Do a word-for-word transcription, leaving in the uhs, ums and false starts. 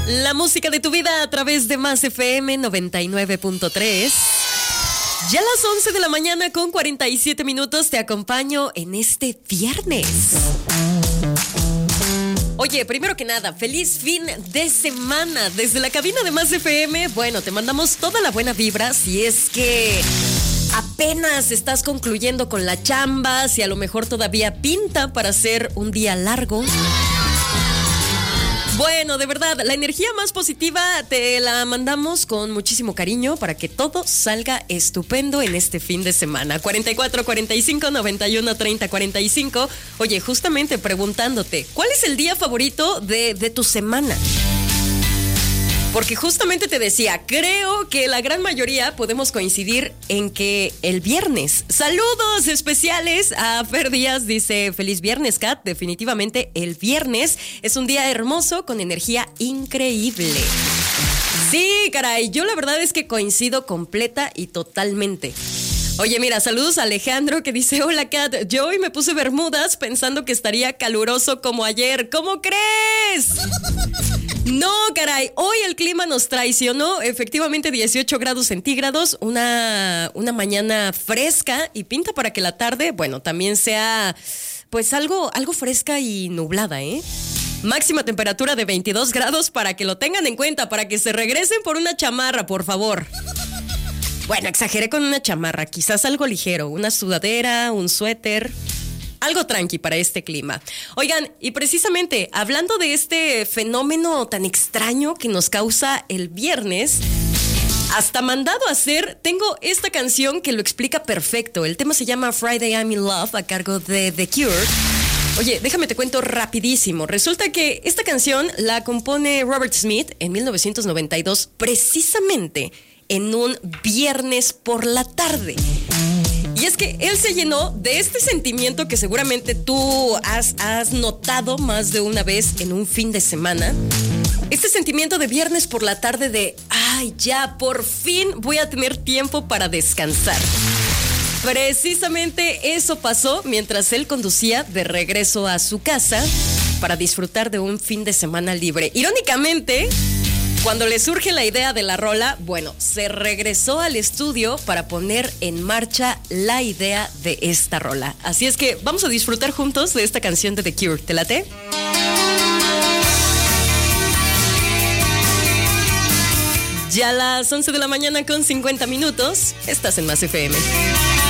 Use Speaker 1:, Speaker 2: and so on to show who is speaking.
Speaker 1: La música de tu vida a través de Más F M noventa y nueve punto tres. Ya a las once de la mañana con cuarenta y siete minutos te acompaño en este viernes. Oye, primero que nada, feliz fin de semana. Desde la cabina de Más F M, bueno, te mandamos toda la buena vibra. Si es que apenas estás concluyendo con la chamba, si a lo mejor todavía pinta para hacer un día largo. Bueno, de verdad, la energía más positiva te la mandamos con muchísimo cariño para que todo salga estupendo en este fin de semana. cuarenta y cuatro, cuarenta y cinco, noventa y uno, treinta, cuarenta y cinco. Oye, justamente preguntándote, ¿cuál es el día favorito de, de tu semana? Porque justamente te decía, creo que la gran mayoría podemos coincidir en que el viernes. Saludos especiales a Fer Díaz, dice feliz viernes, Kat. Definitivamente el viernes es un día hermoso con energía increíble. Sí, caray, yo la verdad es que coincido completa y totalmente. Oye, mira, saludos a Alejandro que dice, hola Kat, yo hoy me puse bermudas pensando que estaría caluroso como ayer. ¿Cómo crees? No, caray, hoy el clima nos traicionó, efectivamente dieciocho grados centígrados, una, una mañana fresca y pinta para que la tarde, bueno, también sea pues algo, algo fresca y nublada, ¿eh? Máxima temperatura de veintidós grados para que lo tengan en cuenta, para que se regresen por una chamarra, por favor. Bueno, exageré con una chamarra, quizás algo ligero, una sudadera, un suéter. Algo tranqui para este clima. Oigan, y precisamente hablando de este fenómeno tan extraño que nos causa el viernes, hasta mandado a hacer, tengo esta canción que lo explica perfecto. El tema se llama Friday I'm in Love, a cargo de The Cure. Oye, déjame te cuento rapidísimo. Resulta que esta canción la compone Robert Smith en mil novecientos noventa y dos, precisamente en un viernes por la tarde. Y es que él se llenó de este sentimiento que seguramente tú has, has notado más de una vez en un fin de semana. Este sentimiento de viernes por la tarde de, ay, ya, por fin voy a tener tiempo para descansar. Precisamente eso pasó mientras él conducía de regreso a su casa para disfrutar de un fin de semana libre. Irónicamente, cuando le surge la idea de la rola, bueno, se regresó al estudio para poner en marcha la idea de esta rola. Así es que vamos a disfrutar juntos de esta canción de The Cure. ¿Te late? Ya a las once de la mañana con cincuenta minutos, estás en Más F M.